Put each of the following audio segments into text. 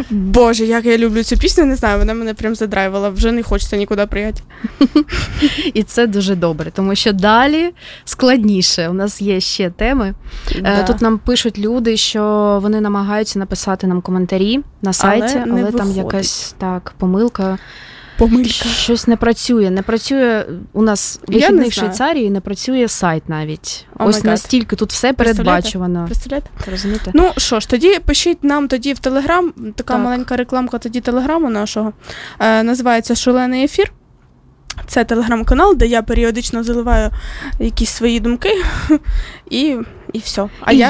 Боже, як я люблю цю пісню, не знаю, вона мене прям задрайвила, вже не хочеться нікуди приїхати. І це дуже добре, тому що далі складніше. У нас є ще теми. Да. Тут нам пишуть люди, що вони намагаються написати нам коментарі на сайті, але там якась помилка. Щось не працює. Не працює у нас вихідний в Швейцарії, не працює сайт навіть. Ось настільки тут все передбачувано. Представляєте? Розумієте? Ну що ж, тоді пишіть нам тоді в Телеграм, така маленька рекламка тоді Телеграму нашого. Називається «Шалений ефір». Це телеграм-канал, де я періодично заливаю якісь свої думки і все.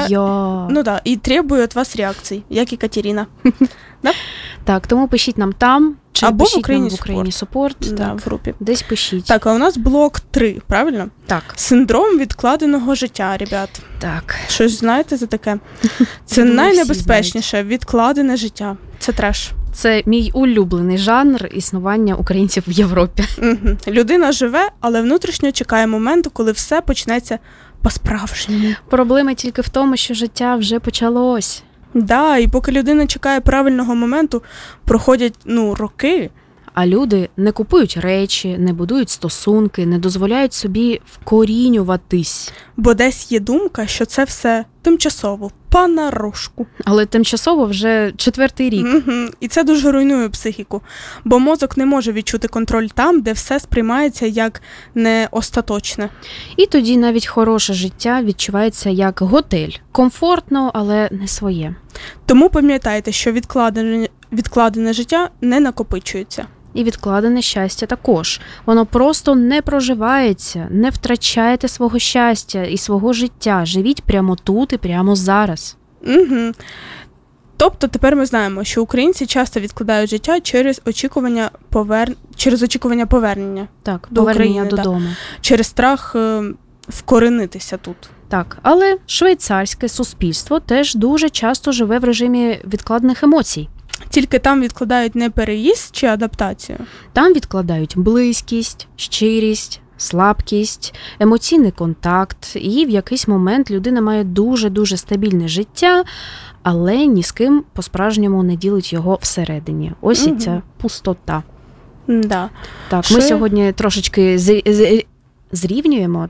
І требую від вас реакцій, як і Катерина. Так, тому пишіть нам там, чи або пишіть в Україні Супорт. В групі. Десь пишіть. Так, а у нас блок 3, правильно? Так. Синдром відкладеного життя, ребят. Так. Щось знаєте за таке? Це найнебезпечніше відкладене життя. Це треш. Це мій улюблений жанр існування українців в Європі. Людина живе, але внутрішньо чекає моменту, коли все почнеться по-справжньому. Проблема тільки в тому, що життя вже почалось. Да, і поки людина чекає правильного моменту, проходять, роки. А люди не купують речі, не будують стосунки, не дозволяють собі вкорінюватись. Бо десь є думка, що це все тимчасово, понарошку. Але тимчасово вже 4-й рік. І це дуже руйнує психіку. Бо мозок не може відчути контроль там, де все сприймається як не остаточне. І тоді навіть хороше життя відчувається як готель. Комфортно, але не своє. Тому пам'ятайте, що відкладене життя не накопичується. І відкладене щастя також. Воно просто не проживається. Не втрачайте свого щастя і свого життя. Живіть прямо тут і прямо зараз. Тобто тепер ми знаємо, що українці часто відкладають життя через очікування повернення. Так, до повернення України, додому. Через страх вкоренитися тут. Так, але швейцарське суспільство теж дуже часто живе в режимі відкладених емоцій. Тільки там відкладають не переїзд чи адаптацію? Там відкладають близькість, щирість, слабкість, емоційний контакт. І в якийсь момент людина має дуже-дуже стабільне життя, але ні з ким по-справжньому не ділить його всередині. Ось і ця пустота. Да. Так, ми сьогодні трошечки зрівнюємо,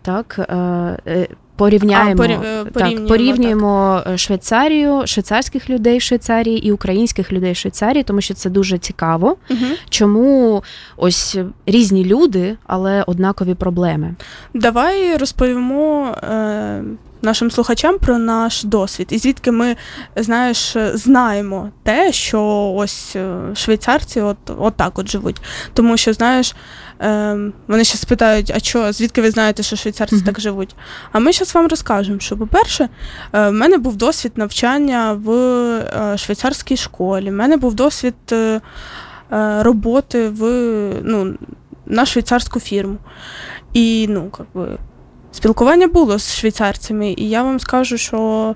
порівнюємо Швейцарію, швейцарських людей в Швейцарії і українських людей в Швейцарії, тому що це дуже цікаво. Чому ось різні люди, але однакові проблеми. Давай розповімо нашим слухачам про наш досвід. І звідки ми, знаємо те, що ось швейцарці от так от живуть. Тому що, вони ще спитають, звідки ви знаєте, що швейцарці так живуть? А ми зараз вам розкажемо, що, по-перше, в мене був досвід навчання в швейцарській школі, в мене був досвід роботи на швейцарську фірму. І, спілкування було з швейцарцями, і я вам скажу, що,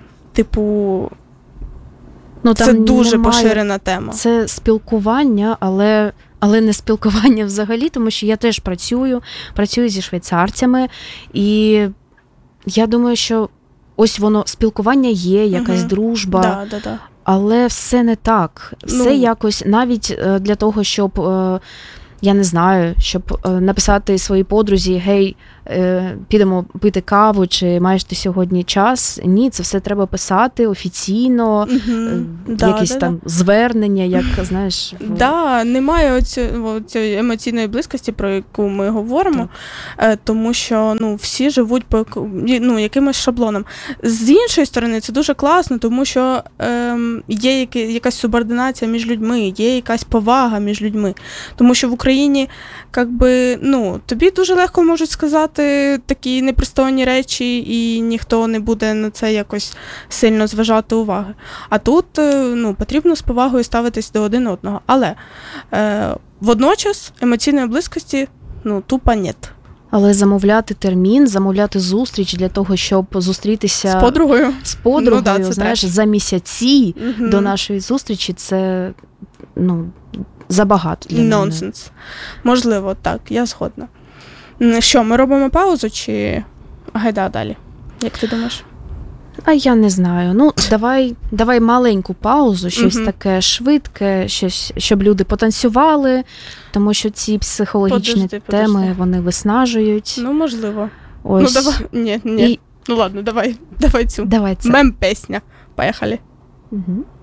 це дуже поширена тема. Це спілкування, але не спілкування взагалі, тому що я теж працюю зі швейцарцями, і я думаю, що ось воно, спілкування є, якась дружба, але все не так. Все якось, навіть для того, щоб, я не знаю, щоб написати своїй подрузі, гей, підемо пити каву, чи маєш ти сьогодні час? Ні, це все треба писати офіційно, якісь там звернення, як, знаєш. Немає цієї емоційної близькості, про яку ми говоримо, тому що, всі живуть по якимось шаблонам. З іншої сторони, це дуже класно, тому що є якась субординація між людьми, є якась повага між людьми. Тому що в Україні, тобі дуже легко можуть сказати такі непристойні речі, і ніхто не буде на це якось сильно зважати уваги. А тут, потрібно з повагою ставитись до один одного. Але водночас емоційної близькості, тупо нет. Але замовляти термін, замовляти зустріч для того, щоб зустрітися з подругою, за місяці до нашої зустрічі, це, забагато для мене. Нонсенс. Можливо, так, я згодна. Що, ми робимо паузу чи гайда далі? Як ти думаєш? А я не знаю. Ну, давай маленьку паузу, щось таке швидке, щось, щоб люди потанцювали, тому що ці психологічні теми, вони виснажують. Ну, можливо. Ось. Ну, давай. Ні. Ну, ладно, давай цю. Давай це. Мем-песня. Поїхали. Угу.